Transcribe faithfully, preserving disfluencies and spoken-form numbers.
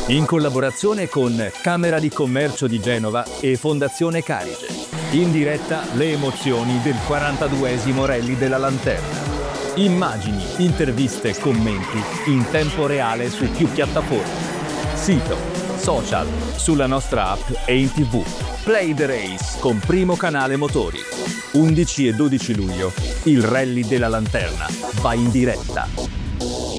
in collaborazione con Camera di Commercio di Genova e Fondazione Carige. In diretta le emozioni del quarantaduesimo Rally della Lanterna. Immagini, interviste e commenti in tempo reale su più piattaforme. Sito, social, sulla nostra app e in tivù. Play the Race con Primo Canale Motori. undici e dodici luglio, il Rally della Lanterna va in diretta.